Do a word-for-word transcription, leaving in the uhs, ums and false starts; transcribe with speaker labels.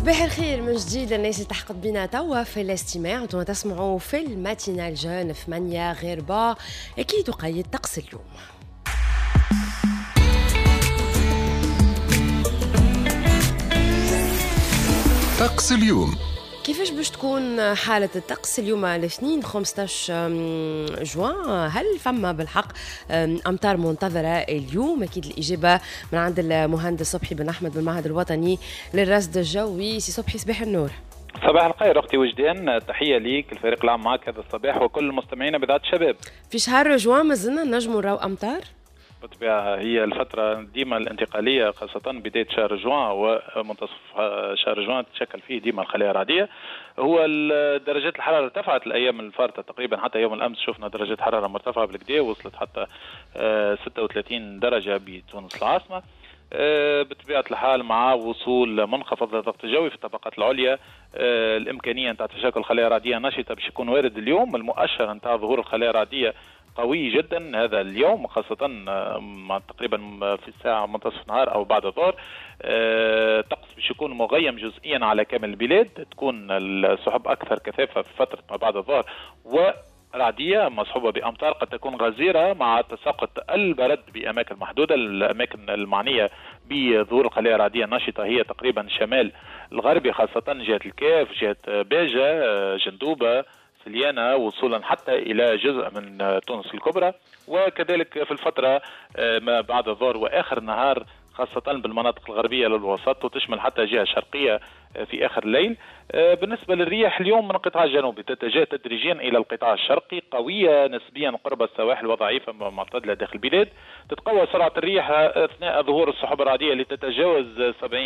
Speaker 1: صباح الخير من جديد للناس اللي تحقد بينا توا في الاستماع. وانتم تسمعوا في الماتينال جون ثمانية غير با. اكيد قيد طقس اليوم.
Speaker 2: طقس اليوم.
Speaker 1: كيفاش باش تكون حالة الطقس اليوم الاثنين خمسطاش جوان؟ هل فما بالحق أمطار منتظرة اليوم؟ أكيد الإجابة من عند المهندس صبحي بن أحمد بالمعهد الوطني للرصد الجوي. سي صبحي صباح النور.
Speaker 3: صباح الخير أختي وجدان، تحية ليك الفريق العام معك هذا الصباح وكل المستمعين بذات الشباب.
Speaker 1: في شهر جوان مازلنا نجموا نراو أمطار؟
Speaker 3: بالطبيعة هي الفترة ديما الانتقالية، خاصة بداية شهر جوان ومنتصف شهر جوان تتشكل فيه ديما الخلايا الرعدية. هو درجات الحرارة ارتفعت الأيام الفارطة تقريبا، حتى يوم الأمس شفنا درجات حرارة مرتفعة بالكدا، وصلت حتى ستة وثلاثين درجة بتونس العاصمة. بطبيعة الحال مع وصول منخفض الضغط الجوي في الطبقات العليا الإمكانية نتاع تشكل خلايا رعدية نشطة باش يكون وارد اليوم. المؤشر نتاع ظهور الخلايا الرعدية قوي جدا هذا اليوم، خاصة تقريبا في الساعة منتصف النهار أو بعد الظهر. طقس باش يكون مغيم جزئيا على كامل البلاد، تكون السحب أكثر كثافة في فترة ما بعد الظهر ورعدية مصحوبة بأمطار قد تكون غزيرة مع تساقط البرد بأماكن محدودة. الأماكن المعنية بظهور الخلايا الرعدية النشطة هي تقريبا الشمال الغربي، خاصة جهة الكاف، جهة باجة، جندوبة، سليانة، وصولا حتى إلى جزء من تونس الكبرى. وكذلك في الفترة ما بعد الظهر وآخر النهار خاصة بالمناطق الغربية للوسط، وتشمل حتى جهة شرقية في آخر الليل. بالنسبة للرياح اليوم من القطاع الجنوبي تتجه تدريجيا إلى القطاع الشرقي، قوية نسبيا قرب السواحل وضعيفة معتدلة داخل البلاد. تتقوى سرعة الريح أثناء ظهور السحب الرعدية لتتجاوز سبعين